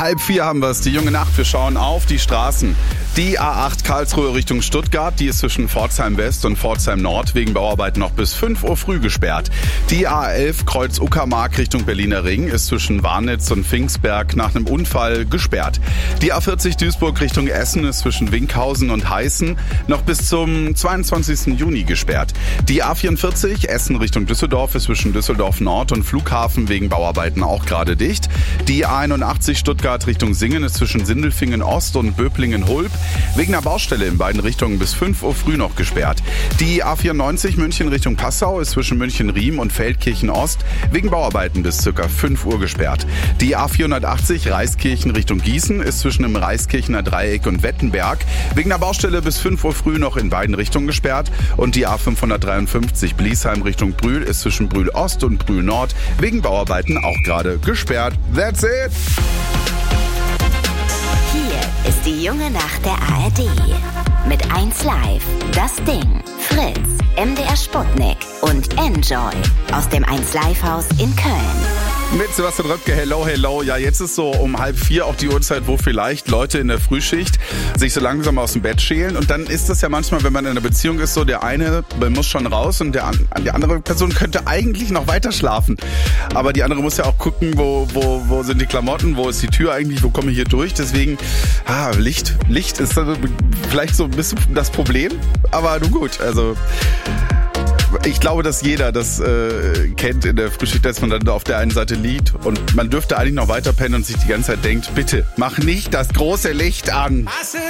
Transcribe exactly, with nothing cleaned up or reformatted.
Halb vier haben wir es, die junge Nacht. Wir schauen auf die Straßen. Die A acht Karlsruhe Richtung Stuttgart, die ist zwischen Pforzheim West und Pforzheim Nord wegen Bauarbeiten noch bis fünf Uhr früh gesperrt. Die A elf Kreuz Uckermark Richtung Berliner Ring ist zwischen Warnitz und Pfingstberg nach einem Unfall gesperrt. Die A vierzig Duisburg Richtung Essen ist zwischen Winkhausen und Heißen noch bis zum zweiundzwanzigsten Juni gesperrt. Die A vierundvierzig Essen Richtung Düsseldorf ist zwischen Düsseldorf Nord und Flughafen wegen Bauarbeiten auch gerade dicht. Die A einundachtzig Stuttgart Richtung Singen ist zwischen Sindelfingen Ost und Böblingen-Hulb wegen einer Baustelle in beiden Richtungen bis fünf Uhr früh noch gesperrt. Die A vierundneunzig München Richtung Passau ist zwischen München-Riem und Feldkirchen Ost wegen Bauarbeiten bis ca. fünf Uhr gesperrt. Die A vierhundertachtzig Reiskirchen Richtung Gießen ist zwischen dem Reiskirchener Dreieck und Wettenberg wegen einer Baustelle bis fünf Uhr früh noch in beiden Richtungen gesperrt. Und die A fünfhundertdreiundfünfzig Bliesheim Richtung Brühl ist zwischen Brühl Ost und Brühl Nord wegen Bauarbeiten auch gerade gesperrt. That's it! Hier ist die junge Nacht der A R D. Mit eins Live, Das Ding, Fritz, M D R Sputnik und Enjoy aus dem eins Live Haus in Köln. Mit Sebastian Röpke, hello, hello. Ja, jetzt ist so um halb vier auch die Uhrzeit, wo vielleicht Leute in der Frühschicht sich so langsam aus dem Bett schälen. Und dann ist das ja manchmal, wenn man in einer Beziehung ist, so der eine muss schon raus und der, die andere Person könnte eigentlich noch weiter schlafen. Aber die andere muss ja auch gucken, wo, wo, wo sind die Klamotten, wo ist die Tür eigentlich, wo komme ich hier durch. Deswegen, ah, Licht, Licht ist vielleicht so ein bisschen das Problem. Aber nun gut, also... Ich glaube, dass jeder das äh, kennt in der Frühschicht, dass man dann auf der einen Seite liegt und man dürfte eigentlich noch weiter pennen und sich die ganze Zeit denkt, bitte, mach nicht das große Licht an.